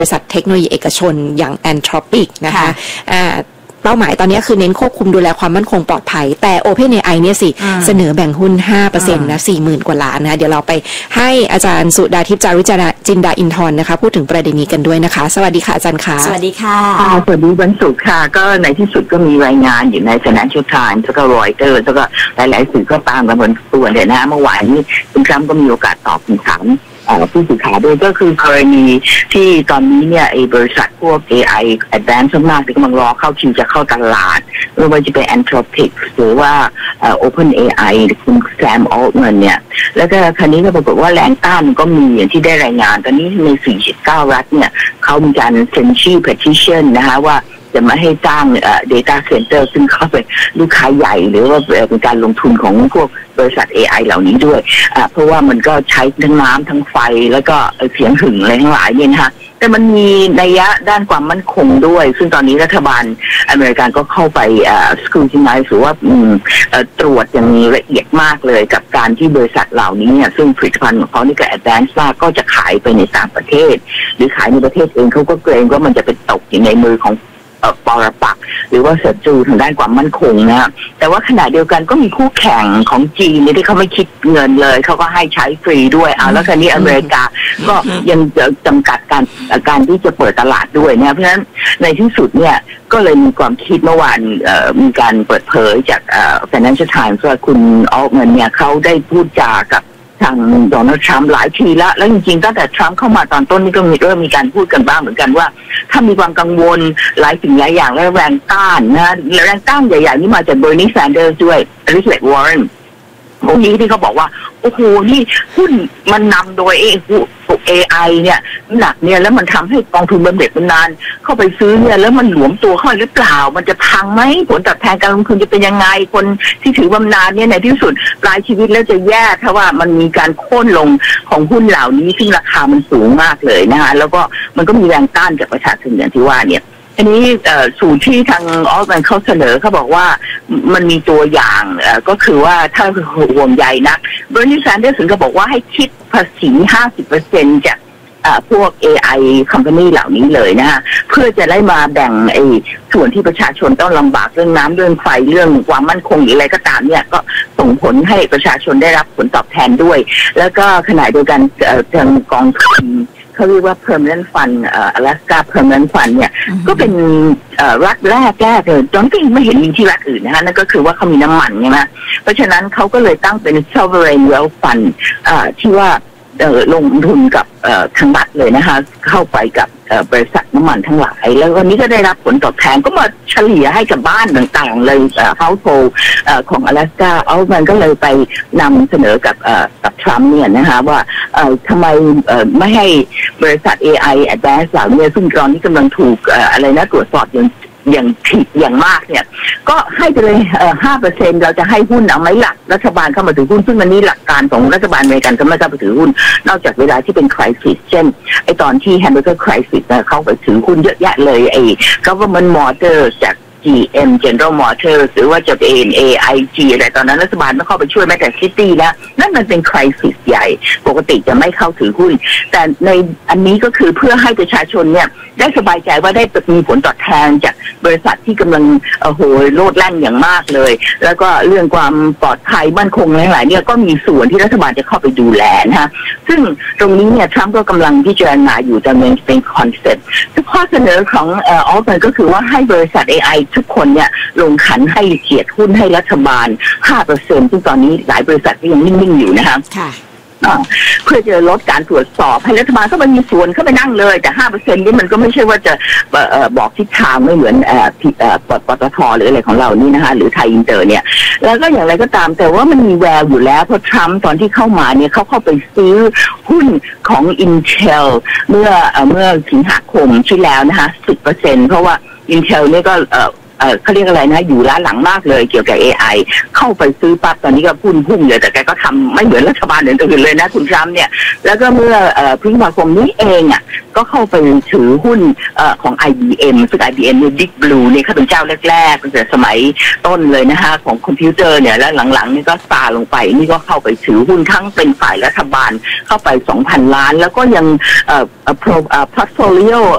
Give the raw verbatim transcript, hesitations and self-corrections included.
บริษัทเทคโนโลยีเอกชนอย่าง Anthropic นะคะเป้าหมายตอนนี้คือเน้นควบคุมดูแลความมั่นคงปลอดภัยแต่ OpenAI เนี่ยสิเสนอแบ่งหุ้น ห้าเปอร์เซ็นต์ นะ สี่หมื่น กว่าล้านนะเดี๋ยวเราไปให้อาจารย์สุดาทิพย์จารุจินดาอินทร์นะคะพูดถึงประเด็นนี้กันด้วยนะคะสวัสดีค่ะอาจารย์ค่ะสวัสดีค่ะสวัสดีวันศุกร์ค่ะก็ในที่สุดก็มีรายงานอยู่ใน Financial Times แล้วก็ Reuters แล้วก็หลายๆสื่อก็ตามกันบนตัวเนี่ยนะเมื่อวานนี้คุณทรัมป์ก็มีโอกาสตอบคำถามผู้สื่อข่าวด้วยก็คือกรณีที่ตอนนี้เนี่ยไอ้บริษัทพวก เอ ไอ Advanced มากๆที่กำลังรอเข้าคิวจะเข้าตลาดไม่ว่าจะเป็น Anthropic หรือว่า OpenAI คุณแซม อัลต์แมนเนี่ยแล้วก็คราวนี้ก็ปรากฏว่าแรงต้านก็มีอย่างที่ได้รายงานตอนนี้ในสี่สิบเก้ารัฐเนี่ยเขามีการเซ็นชื่อ petition นะคะว่าจะมาให้จ้าง data center ซึ่งเขาเป็นลูกค้าใหญ่หรือว่าเป็นการลงทุนของพวกบริษัท เอ ไอ เหล่านี้ด้วยเพราะว่ามันก็ใช้ทั้งน้ำทั้งไฟแล้วก็เสียงหึ่งอะไรทั้งหลายเนี่ยนะคะแต่มันมีนัยยะด้านความมั่นคงด้วยซึ่งตอนนี้รัฐบาลอเมริกันก็เข้าไปสกูติไนซ์หรือว่าตรวจอย่างละเอียดมากเลยกับการที่บริษัทเหล่านี้เนี่ยซึ่งผลิตภัณฑ์ของเขานี่ก็แอดวานซ์มากก็จะขายไปในต่างประเทศหรือขายในประเทศเองเขาก็เกรงว่ามันจะเป็นตกอยู่ในมือของปรปักษ์หรือว่าศัตรูทางด้านความมั่นคงนะแต่ว่าขณะเดียวกันก็มีคู่แข่งของจีนที่เขาไม่คิดเงินเลยเขาก็ให้ใช้ฟรีด้วยอ่าแล้วคราวนี้อเมริกาก็ยังจำกัดการการที่จะเปิดตลาดด้วยนะเพราะฉะนั้นในที่สุดเนี่ยก็เลยมีความคิดเมื่อวานมีการเปิดเผยจาก Financial Times ว่าคุณอัลต์แมนเนี่ยเขาได้พูดจากับทางโดนัลด์ทรัมป์หลายทีแล้วแล้วจริงๆตั้งแต่ทรัมป์เข้ามาตอนต้นนี่ก็มีเริ่มมีการพูดกันบ้างเหมือนกันว่าถ้ามีความกังวลหลายสิ่งหลายอย่างและแรงต้านนะแรงต้านใหญ่ๆนี่มาจากเบอร์นีแซนเดอร์ด้วยอลิซาเบธวอร์เรนพวกนี้ที่เขาบอกว่าโอ้โหนี่หุ้นมันนำโดยเอไอเนี่ยหนักเนี่ยแล้วมันทำให้กองทุนบำเหน็จบำนาญเข้าไปซื้อเนี่ยแล้วมันหลวมตัวเข้าหรือเปล่ามันจะพังไหมผลตอบแทนการลงทุนจะเป็นยังไงคนที่ถือบำนาญเนี่ยในที่สุดปลายชีวิตแล้วจะแย่ถ้าว่ามันมีการโค่นลงของหุ้นเหล่านี้ซึ่งราคามันสูงมากเลยนะคะแล้วก็มันก็มีแรงต้านจากประชาชนอย่างที่ว่าเนี่ยอันนี้สูตรที่ทางอัลต์แมนเขาเสนอเขาบอกว่ามันมีตัวอย่างก็คือว่าถ้าห่วงใยนะเบอร์นีแซนเดอร์ส์ก็บอกว่าให้คิดภาษี ห้าสิบเปอร์เซ็นต์ จากพวก เอ ไอ company เหล่านี้เลยนะฮะเพื่อจะได้มาแบ่งไอ้ส่วนที่ประชาชนต้องลำบากเรื่องน้ำเรื่องไฟเรื่องความมั่นคงหรืออะไรก็ตามเนี่ยก็ส่งผลให้ประชาชนได้รับผลตอบแทนด้วยแล้วก็ขณะเดียวกันทางกองทุนเขาเรียกว่า permanent fund เอ่อ Alaska permanent fund เนี่ยก็เป็นรัฐแรกแรกเลยจนก็ยังไม่เห็นมีที่รัฐอื่นนะฮะนั่นก็คือว่าเขามีน้ำมันใช่ไหมเพราะฉะนั้นเขาก็เลยตั้งเป็น sovereign wealth fund ที่ว่าลงทุนกับทางรัฐเลยนะคะเข้าไปกับบริษัทน้ำมันทั้งหลายแล้ววันนี้ก็ได้รับผลตอบแทนก็มาเฉลี่ยให้กับบ้านต่างๆเลยเฮาส์โฮลด์ของอลาสก้าเอามันก็เลยไปนำเสนอกับกับทรัมป์เนี่ยนะคะว่าทำไมไม่ให้บริษัท เอ ไอ Advanced เหล่านี้ซึ่งตอนนี้กำลังถูกอะไรนะตรวจสอบอย่างอย่างผิดอย่างมากเนี่ยก็ให้ไปเลยเอ่อ ห้าเปอร์เซ็นต์ เราจะให้หุ้นเอาไหมล่ะรัฐบาลเข้ามาถือหุ้นซึ่งมันนี่หลักการของรัฐบาลอเมริกันก็ไม่เข้าไปถือหุ้นนอกจากเวลาที่เป็น crisis เช่นไอตอนที่ Hamburger crisis เข้าไปถือหุ้นเยอะแยะเลยไอ government motors จาก จี เอ็ม General Motors หรือว่าจะเป็น เอ ไอ จี อะไรตอนนั้นรัฐบาลไม่เข้าไปช่วยแม้แต่ซิตี้นะนั่นมันเป็น crisis ใหญ่ปกติจะไม่เข้าถือหุ้นแต่ในอันนี้ก็คือเพื่อให้ประชาชนเนี่ยได้สบายใจว่าได้มีผลตอบแทนจากบริษัทที่กำลังโอ้โหโลดแล่นอย่างมากเลยแล้วก็เรื่องความปลอดภัยมั่นคงหลายๆเนี่ยก็มีส่วนที่รัฐบาลจะเข้าไปดูแลนะฮะซึ่งตรงนี้เนี่ยทรัมป์ก็กำลังพิจารณาอยู่แต่มันเป็นคอนเซ็ปต์ข้อเสนอของเอ่ออัลต์แมนก็คือว่าให้บริษัท เอ ไอ ทุกคนเนี่ยลงขันให้เกียรติหุ้นให้รัฐบาล ห้าเปอร์เซ็นต์ ซึ่งตอนนี้หลายบริษัทก็ยังนิ่งๆอยู่นะคะเพื่อจะลดการตรวจสอบให้รัฐบาลเข้าไปมีส่วนเข้าไปนั่งเลยแต่ ห้าเปอร์เซ็นต์ นี่มันก็ไม่ใช่ว่าจะบอกทิศทางไม่เหมือนปตท.หรืออะไรของเรานี่นะคะหรือไทยอินเตอร์เนี่ยแล้วก็อย่างไรก็ตามแต่ว่ามันมีแววอยู่แล้วเพราะทรัมป์ตอนที่เข้ามาเนี่ยเขาเข้าไปซื้อหุ้นของ Intel เมื่อเมื่อสิงหาคมที่แล้วนะคะ สิบเปอร์เซ็นต์ เพราะว่า Intel เนี่ยก็เอ่อเขาเรียกอะไรนะอยู่ล้านหลังมากเลยเกี่ยวกับ เอ ไอ เข้าไปซื้อปั๊บตอนนี้ก็พุ่งพุ่งเลยแต่แกก็ทำไม่เหมือนรัฐบาลอื่นเลยนะคุณทรัมป์เนี่ยแล้วก็เมื่อเอ่อพฤษภาคมนี้เองอ่ะก็เข้าไปถือหุ้นเอ่อของ ไอ บี เอ็ม ซึ่ง ไอ บี เอ็ม เนี่ย Big Blue เนี่ยเขาเป็นเจ้าแรกๆตั้งแต่สมัยต้นเลยนะคะของคอมพิวเตอร์เนี่ยแล้วหลังๆนี่ก็ซาลงไปนี่ก็เข้าไปถือหุ้นทั้งเป็นฝ่ายรัฐบาลเข้าไป สองพัน ล้านแล้วก็ยังเอ่อ portfolio